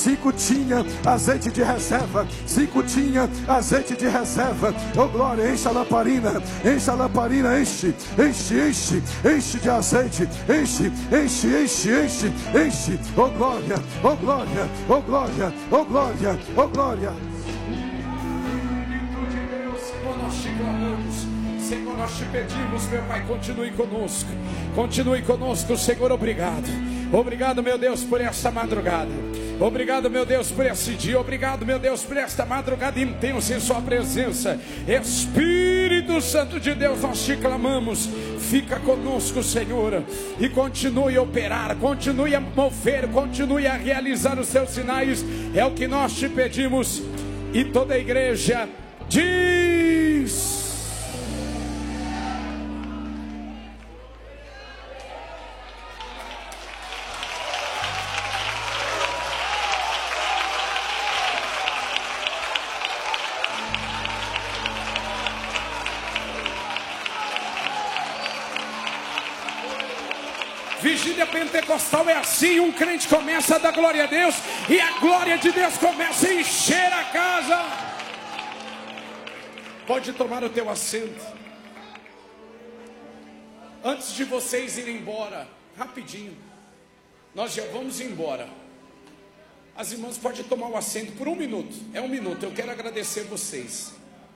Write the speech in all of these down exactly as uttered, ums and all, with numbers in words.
Cinco tinha azeite de reserva. Cinco tinha azeite de reserva. Oh glória, enche a lamparina. Enche a lamparina, enche. Enche, enche, enche de azeite. Enche, enche, enche, enche, enche. Oh glória, oh glória, oh glória, oh glória, oh glória. Senhor, nós te clamamos. Senhor, nós te pedimos, meu Pai, continue conosco. Continue conosco, Senhor, obrigado. Obrigado, meu Deus, por esta madrugada. Obrigado, meu Deus, por esse dia. Obrigado, meu Deus, por esta madrugada intensa em sua presença. Espírito Santo de Deus, nós te clamamos. Fica conosco, Senhor, e continue a operar, continue a mover, continue a realizar os seus sinais. É o que nós te pedimos. E toda a igreja diz: vigília pentecostal é assim. Um crente começa a dar glória a Deus, e a glória de Deus começa a encher a casa. Pode tomar o teu assento. Antes de vocês irem embora, rapidinho, nós já vamos embora. As irmãs podem tomar o assento por um minuto. É um minuto, eu quero agradecer vocês.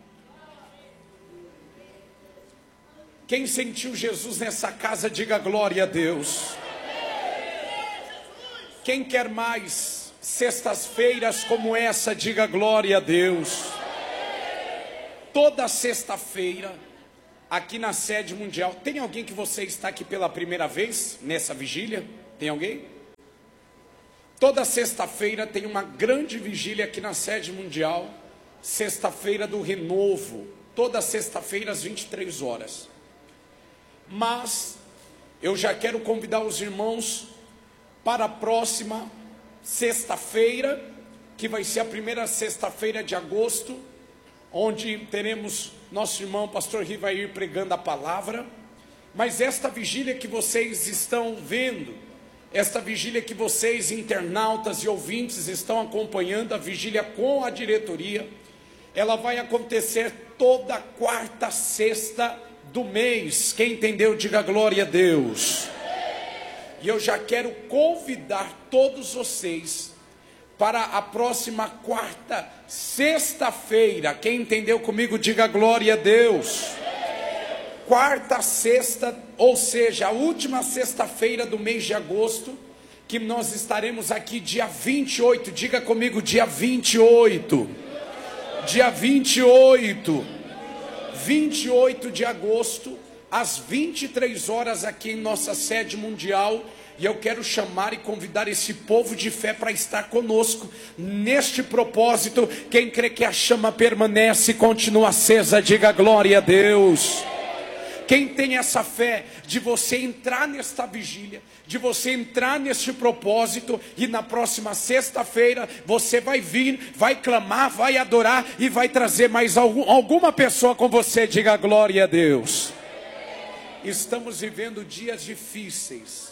Quem sentiu Jesus nessa casa, diga glória a Deus. Quem quer mais sextas-feiras como essa, diga glória a Deus. Toda sexta-feira, aqui na sede mundial. Tem alguém que você está aqui pela primeira vez nessa vigília? Tem alguém? Toda sexta-feira tem uma grande vigília aqui na sede mundial. Sexta-feira do renovo. Toda sexta-feira às vinte e três horas. Mas eu já quero convidar os irmãos para a próxima sexta-feira, que vai ser a primeira sexta-feira de agosto, onde teremos nosso irmão pastor Rivair pregando a palavra. Mas esta vigília que vocês estão vendo, esta vigília que vocês, internautas e ouvintes, estão acompanhando, a vigília com a diretoria, ela vai acontecer toda quarta sexta do mês. Quem entendeu, diga glória a Deus. E eu já quero convidar todos vocês para a próxima quarta sexta-feira. Quem entendeu comigo, diga glória a Deus. Quarta sexta, ou seja, a última sexta-feira do mês de agosto, que nós estaremos aqui dia vinte e oito. Diga comigo, dia vinte e oito. Dia vinte e oito. vinte e oito de agosto, às vinte e três horas, aqui em nossa sede mundial. E eu quero chamar e convidar esse povo de fé para estar conosco neste propósito. Quem crê que a chama permanece e continua acesa, diga glória a Deus. Quem tem essa fé de você entrar nesta vigília, de você entrar neste propósito, e na próxima sexta-feira você vai vir, vai clamar, vai adorar e vai trazer mais algum, alguma pessoa com você, diga glória a Deus. Estamos vivendo dias difíceis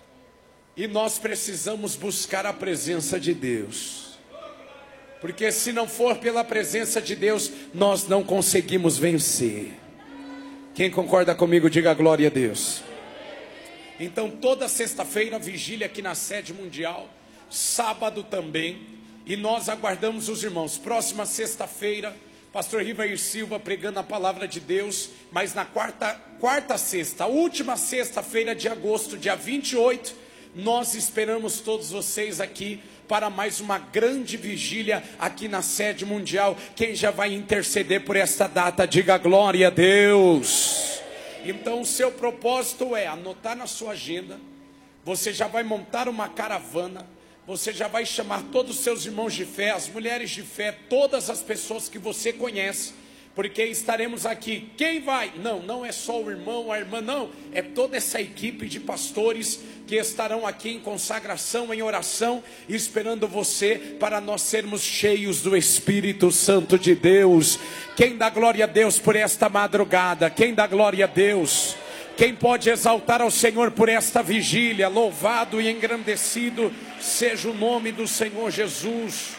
e nós precisamos buscar a presença de Deus, porque se não for pela presença de Deus, nós não conseguimos vencer. Quem concorda comigo, diga glória a Deus. Então toda sexta-feira, vigília aqui na sede mundial, sábado também, e nós aguardamos os irmãos. Próxima sexta-feira, pastor Rivair Silva pregando a palavra de Deus, mas na quarta, quarta sexta, a última sexta-feira de agosto, dia vinte e oito, nós esperamos todos vocês aqui para mais uma grande vigília aqui na sede mundial. Quem já vai interceder por esta data, diga glória a Deus. Então o seu propósito é anotar na sua agenda. Você já vai montar uma caravana. Você já vai chamar todos os seus irmãos de fé, as mulheres de fé, todas as pessoas que você conhece, porque estaremos aqui. Quem vai? Não, não é só o irmão, a irmã, não. É toda essa equipe de pastores que estarão aqui em consagração, em oração, esperando você, para nós sermos cheios do Espírito Santo de Deus. Quem dá glória a Deus por esta madrugada? Quem dá glória a Deus? Quem pode exaltar ao Senhor por esta vigília? Louvado e engrandecido seja o nome do Senhor Jesus.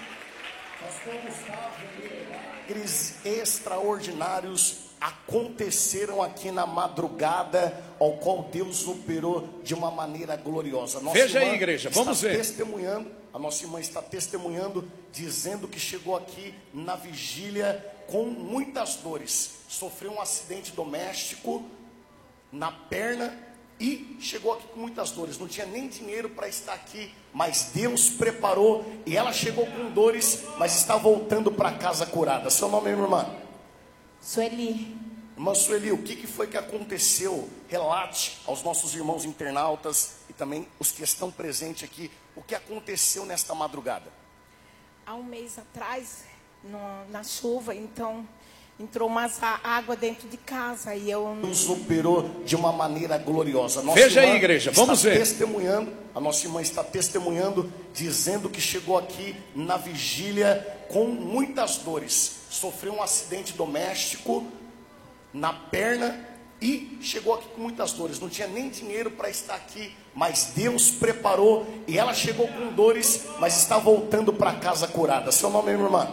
Milagres extraordinários aconteceram aqui na madrugada, ao qual Deus operou de uma maneira gloriosa. Nossa Veja irmã aí, igreja, vamos está ver. Testemunhando, a nossa irmã está testemunhando, dizendo que chegou aqui na vigília com muitas dores. Sofreu um acidente doméstico na perna e chegou aqui com muitas dores. Não tinha nem dinheiro para estar aqui, mas Deus preparou e ela chegou com dores, mas está voltando para casa curada. Seu nome é, minha irmã? Sueli. Irmã Sueli, o que, que foi que aconteceu? Relate aos nossos irmãos internautas e também os que estão presentes aqui, o que aconteceu nesta madrugada. Há um mês atrás, no, na chuva, então entrou umas a- água dentro de casa e eu... Deus operou de uma maneira gloriosa. Nossa Veja irmã aí, igreja, vamos está ver. Testemunhando, a nossa irmã está testemunhando, dizendo que chegou aqui na vigília com muitas dores. Sofreu um acidente doméstico na perna e chegou aqui com muitas dores. Não tinha nem dinheiro para estar aqui, mas Deus preparou e ela chegou com dores, mas está voltando para casa curada. Seu nome é, minha irmã?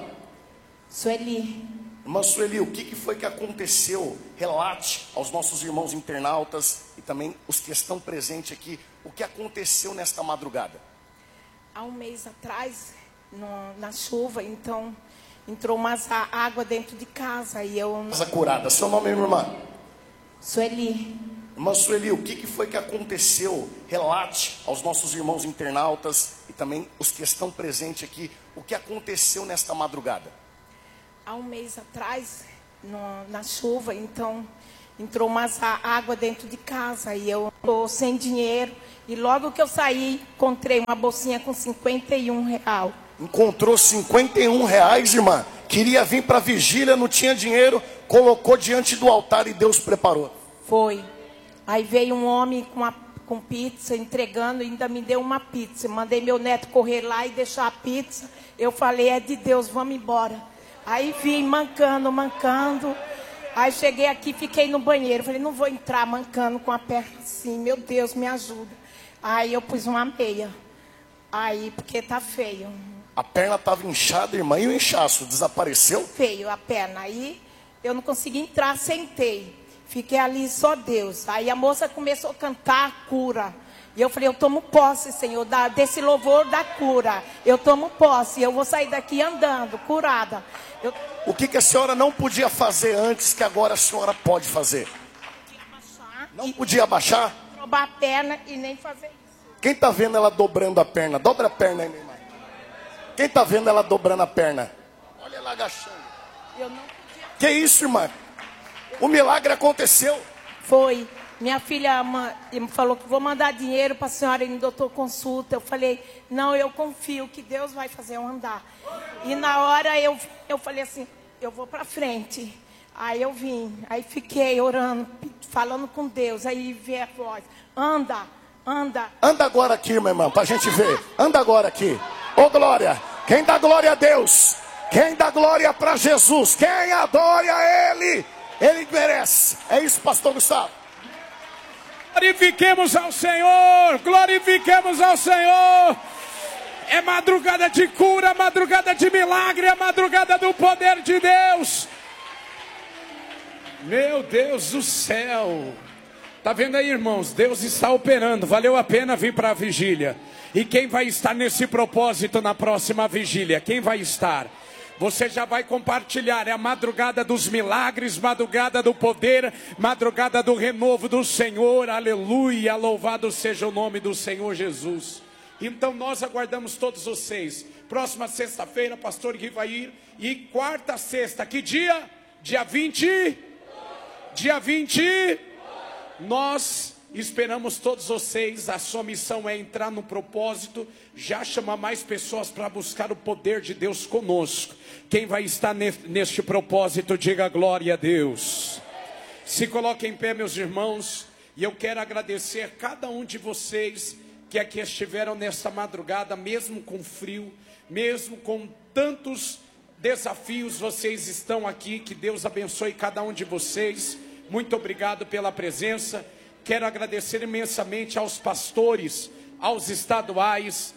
Sueli. Irmã Sueli, o que, que foi que aconteceu? Relate aos nossos irmãos internautas e também os que estão presentes aqui, o que aconteceu nesta madrugada. Há um mês atrás, no, na chuva, então entrou umas a- água dentro de casa e eu... Casa curada. Seu nome é, minha irmã? Sueli. Irmã Sueli, o que, que foi que aconteceu? Relate aos nossos irmãos internautas e também os que estão presentes aqui, o que aconteceu nesta madrugada. Há um mês atrás, no, na chuva, então entrou umas a- água dentro de casa e eu estou sem dinheiro. E logo que eu saí, encontrei uma bolsinha com cinquenta e um real. Encontrou cinquenta e um reais, irmã. Queria vir para a vigília, não tinha dinheiro, colocou diante do altar e Deus preparou. Foi. Aí veio um homem com, a, com pizza, entregando, e ainda me deu uma pizza. Mandei meu neto correr lá e deixar a pizza. Eu falei, é de Deus, vamos embora. Aí vim mancando, mancando. Aí cheguei aqui, fiquei no banheiro. Falei, não vou entrar mancando com a perna assim. Meu Deus, me ajuda. Aí eu pus uma meia. Aí, porque tá feio. A perna estava inchada, irmã, e o inchaço desapareceu? Feio a perna. Aí eu não consegui entrar, sentei. Fiquei ali, só Deus. Aí a moça começou a cantar a cura. E eu falei, eu tomo posse, Senhor, da, desse louvor da cura. Eu tomo posse, eu vou sair daqui andando, curada. Eu... O que, que a senhora não podia fazer antes que agora a senhora pode fazer? Não podia abaixar? Roubar a perna e nem fazer isso. Quem está vendo ela dobrando a perna? Dobra a perna aí, minha irmã. Quem está vendo ela dobrando a perna? Olha ela agachando. Eu não podia. Que isso, irmã? O milagre aconteceu. Foi. Minha filha ma- me falou que vou mandar dinheiro para a senhora ir no doutor consulta. Eu falei, não, eu confio que Deus vai fazer eu andar. E na hora eu, eu falei assim, eu vou para frente. Aí eu vim, aí fiquei orando, falando com Deus. Aí veio a voz, anda, anda. Anda agora aqui, minha irmã, para a gente ver. Anda agora aqui. Ô glória, quem dá glória a Deus? Quem dá glória para Jesus? Quem adora a Ele? Ele merece. É isso, pastor Gustavo. Glorifiquemos ao Senhor, glorifiquemos ao Senhor. É madrugada de cura, madrugada de milagre, é madrugada do poder de Deus. Meu Deus do céu. Tá vendo aí, irmãos? Deus está operando. Valeu a pena vir para a vigília. E quem vai estar nesse propósito na próxima vigília? Quem vai estar? Você já vai compartilhar, é a madrugada dos milagres, madrugada do poder, madrugada do renovo do Senhor, aleluia, louvado seja o nome do Senhor Jesus. Então nós aguardamos todos vocês, próxima sexta-feira, pastor Gui vai ir, e quarta sexta, que dia? Dia vinte, dia vinte, nós esperamos todos vocês. A sua missão é entrar no propósito, já chamar mais pessoas para buscar o poder de Deus conosco. Quem vai estar neste propósito, diga glória a Deus. Se coloquem em pé, meus irmãos, e eu quero agradecer cada um de vocês que aqui estiveram nesta madrugada, mesmo com frio, mesmo com tantos desafios, vocês estão aqui. Que Deus abençoe cada um de vocês. Muito obrigado pela presença. Quero agradecer imensamente aos pastores, aos estaduais,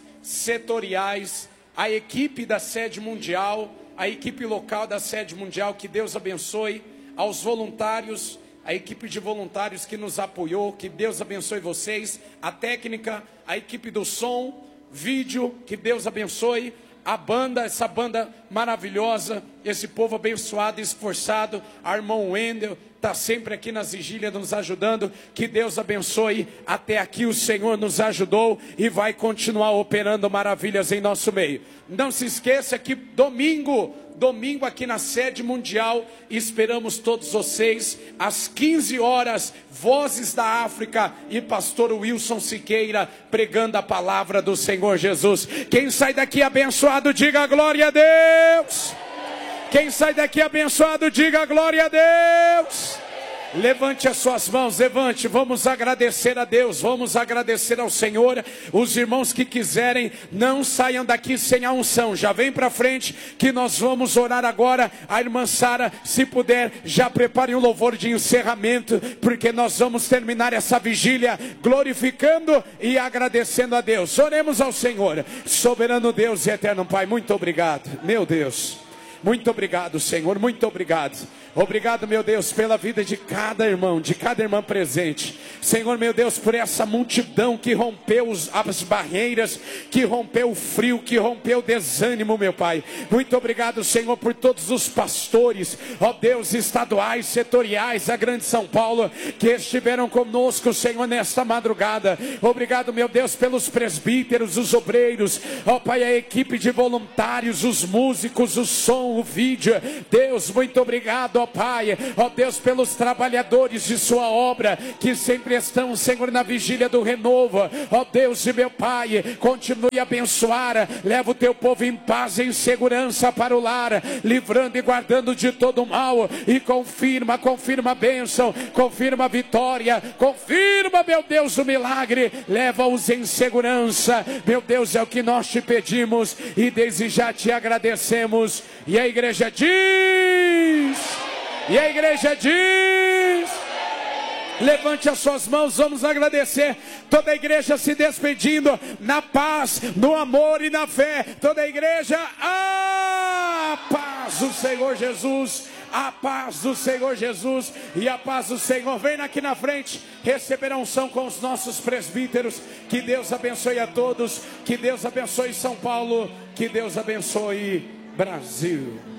setoriais, a equipe da sede mundial, a equipe local da sede mundial, que Deus abençoe, aos voluntários, a equipe de voluntários que nos apoiou, que Deus abençoe vocês, a técnica, a equipe do som, vídeo, que Deus abençoe, a banda, essa banda maravilhosa, esse povo abençoado e esforçado, a irmã Wendel, está sempre aqui nas vigílias nos ajudando, que Deus abençoe. Até aqui o Senhor nos ajudou e vai continuar operando maravilhas em nosso meio. Não se esqueça que domingo, domingo aqui na sede mundial, esperamos todos vocês, às quinze horas, Vozes da África e pastor Wilson Siqueira, pregando a palavra do Senhor Jesus. Quem sai daqui abençoado, diga glória a Deus. Quem sai daqui abençoado, diga glória a Deus. Levante as suas mãos, levante, vamos agradecer a Deus, vamos agradecer ao Senhor. Os irmãos que quiserem, não saiam daqui sem a unção, já vem para frente, que nós vamos orar agora. A irmã Sara, se puder, já prepare um louvor de encerramento, porque nós vamos terminar essa vigília glorificando e agradecendo a Deus. Oremos ao Senhor. Soberano Deus e eterno Pai, muito obrigado, meu Deus. Muito obrigado, Senhor, muito obrigado. Obrigado, meu Deus, pela vida de cada irmão, de cada irmã presente. Senhor, meu Deus, por essa multidão que rompeu os, as barreiras, que rompeu o frio, que rompeu o desânimo, meu Pai. Muito obrigado, Senhor, por todos os pastores, ó Deus, estaduais, setoriais, da Grande São Paulo, que estiveram conosco, Senhor, nesta madrugada. Obrigado, meu Deus, pelos presbíteros, os obreiros, ó Pai, a equipe de voluntários, os músicos, o som, o vídeo. Deus, muito obrigado, ó Pai, ó Deus, pelos trabalhadores de sua obra, que sempre estão, Senhor, na vigília do renovo. Ó Deus e meu Pai, continue a abençoar, leva o teu povo em paz e em segurança para o lar, livrando e guardando de todo o mal, e confirma, confirma a bênção, confirma a vitória, confirma, meu Deus, o milagre, leva-os em segurança, meu Deus, é o que nós te pedimos, e desde já te agradecemos. E a igreja diz... E a igreja diz... Levante as suas mãos, vamos agradecer. Toda a igreja se despedindo na paz, no amor e na fé. Toda a igreja, a paz do Senhor Jesus, a paz do Senhor Jesus e a paz do Senhor. Vem aqui na frente, receber a unção com os nossos presbíteros. Que Deus abençoe a todos, que Deus abençoe São Paulo, que Deus abençoe Brasil.